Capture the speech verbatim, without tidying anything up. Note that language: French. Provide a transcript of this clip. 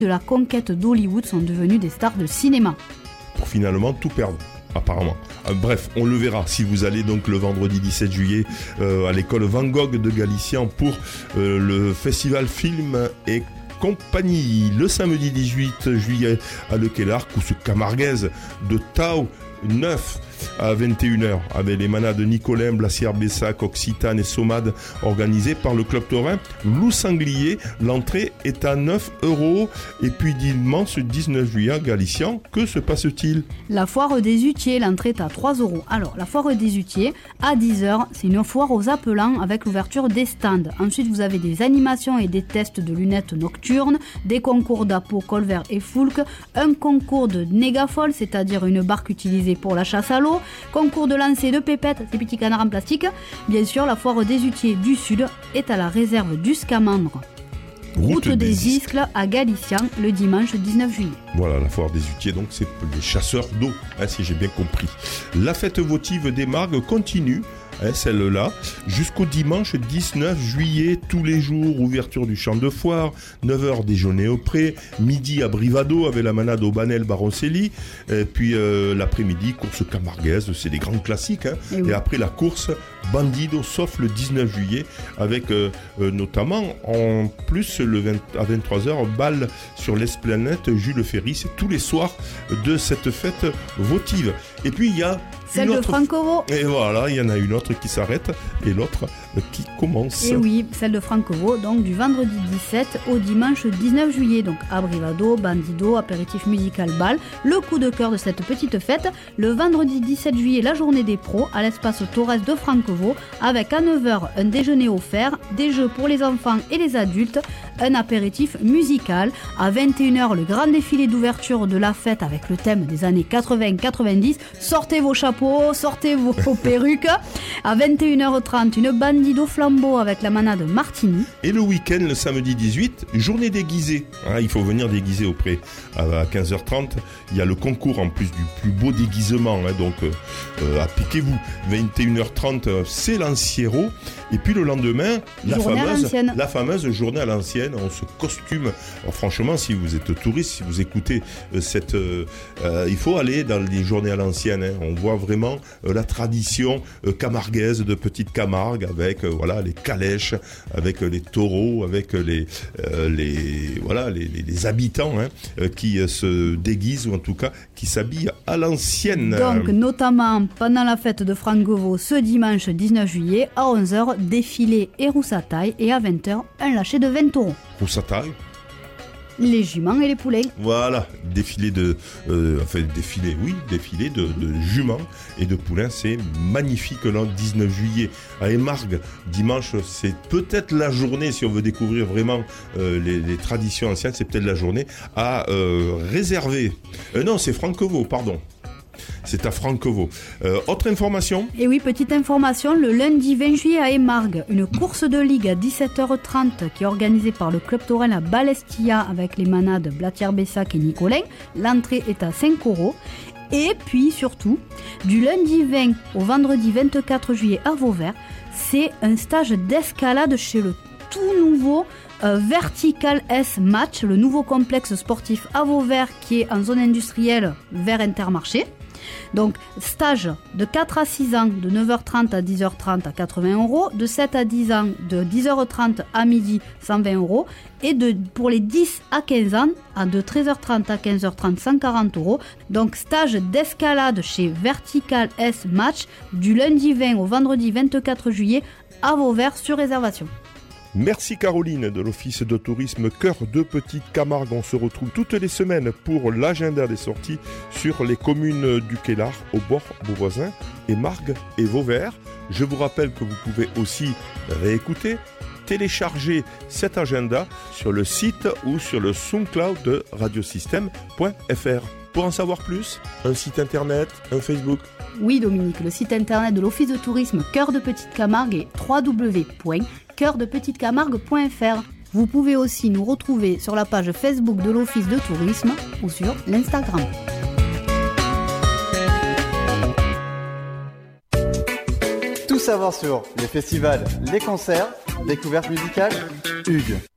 de la conquête d'Hollywood sont devenus des stars de cinéma. Pour finalement tout perdre. Apparemment. Euh, bref, on le verra si vous allez donc le vendredi dix-sept juillet euh, à l'école Van Gogh de Galician pour euh, le festival Film et compagnie. Le samedi dix-huit juillet à Le Kellarc où ce Camarguez de Tau neuf à vingt et une heures avec les manas de Nicolin, Blassière-Bessac, Occitane et Sommade organisés par le club taurin Loup Sanglier. L'entrée est à neuf euros. Et puis dimanche dix-neuf juillet à Galician, que se passe-t-il? La foire des Hutiers, l'entrée est à trois euros. Alors, la foire des Hutiers, à dix heures, c'est une foire aux appelants avec l'ouverture des stands. Ensuite, vous avez des animations et des tests de lunettes nocturnes, des concours d'appos Colvert et Foulque, un concours de négafol, c'est-à-dire une barque utilisée pour la chasse à l'eau, concours de lancer de pépettes, ces petits canards en plastique. Bien sûr, la foire des Hutiers du Sud est à la réserve du Scamandre. Route, Route des, des Iscles à Galician le dimanche dix-neuf juillet. Voilà, la foire des Hutiers, donc c'est les chasseurs d'eau, hein, si j'ai bien compris. La fête votive des Margues continue. Hein, celle-là, jusqu'au dimanche dix-neuf juillet, tous les jours, ouverture du champ de foire, neuf heures déjeuner au pré, midi à Brivado avec la manade au Banel Baroncelli, et puis euh, l'après-midi, course camarguaise, c'est des grands classiques, hein, et, oui. Et après la course Bandido, sauf le dix-neuf juillet, avec euh, euh, notamment en plus le vingt, à vingt-trois heures, bal sur l'Esplanade Jules Ferry, c'est tous les soirs de cette fête votive. Et puis il y a celle de Francovo. Et voilà, il y en a une autre qui s'arrête et l'autre qui commence. Et oui, celle de Francovo, donc du vendredi dix-sept au dimanche dix-neuf juillet. Donc à Brivado, Bandido, apéritif musical bal. Le coup de cœur de cette petite fête, le vendredi dix-sept juillet, la journée des pros à l'espace Torres de Francovo, avec à neuf heures un déjeuner offert, des jeux pour les enfants et les adultes, un apéritif musical. À vingt et une heures, le grand défilé d'ouverture de la fête avec le thème des années quatre-vingts quatre-vingt-dix. Sortez vos chapeaux, sortez vos perruques. À vingt et une heures trente, une Bandido flambeau avec la manade Martini. Et le week-end, le samedi dix-huit, journée déguisée. Hein, il faut venir déguiser au pré. À quinze heures trente, il y a le concours en plus du plus beau déguisement. Hein, donc, euh, appliquez-vous. vingt et une heures trente, c'est l'Anciero. Et puis le lendemain, la fameuse, la fameuse journée à l'ancienne. On se costume. Alors, franchement, si vous êtes touriste, si vous écoutez euh, cette... Euh, euh, il faut aller dans les journées à l'ancienne. Hein. On voit vraiment euh, la tradition euh, camarguaise de Petite Camargue avec euh, voilà, les calèches, avec euh, les taureaux, avec euh, les, euh, les, voilà, les, les, les habitants hein, euh, qui euh, se déguisent ou en tout cas qui s'habillent à l'ancienne. Donc, notamment pendant la fête de Francovo ce dimanche dix-neuf juillet à onze heures, défilé et roussataille et à vingt heures, un lâcher de vingt taureaux. Roussataille, les juments et les poulets. Voilà, défilé de, euh, enfin défilé, oui, défilé de, de juments et de poulains, c'est magnifique le dix-neuf juillet à Émargues. Dimanche, c'est peut-être la journée, si on veut découvrir vraiment euh, les, les traditions anciennes, c'est peut-être la journée à euh, réserver. Euh, non, c'est Francovo, pardon. C'est à Francovo. Euh, autre information ? Et oui, petite information, le lundi vingt juillet à Émargues, une course de ligue à dix-sept heures trente qui est organisée par le club taurin La Balestia avec les manades Blatière-Bessac et Nicolin. L'entrée est à cinq euros. Et puis surtout, du lundi vingt au vendredi vingt-quatre juillet à Vauvert, c'est un stage d'escalade chez le tout nouveau euh, Vertical S Match, le nouveau complexe sportif à Vauvert qui est en zone industrielle vers Intermarché. Donc, stage de quatre à six ans, de neuf heures trente à dix heures trente à quatre-vingts euros, de sept à dix ans, de dix heures trente à midi, cent vingt euros, et de, pour les dix à quinze ans, de treize heures trente à quinze heures trente, cent quarante euros. Donc, stage d'escalade chez Vertical S Match, du lundi vingt au vendredi vingt-quatre juillet à Vauvert sur réservation. Merci Caroline de l'Office de tourisme Cœur de Petite Camargue. On se retrouve toutes les semaines pour l'agenda des sorties sur les communes du Kellarc, au bord Beauvoisin, Émargues et Vauvert. Je vous rappelle que vous pouvez aussi réécouter, télécharger cet agenda sur le site ou sur le SoundCloud de radiosystème point f r. Pour en savoir plus, un site internet, un Facebook. Oui Dominique, le site internet de l'Office de tourisme Cœur de Petite Camargue est w w w point cœur de petite camargue point f r. Vous pouvez aussi nous retrouver sur la page Facebook de l'Office de tourisme ou sur l'Instagram. Tout savoir sur les festivals, les concerts, découvertes musicales, Hugues.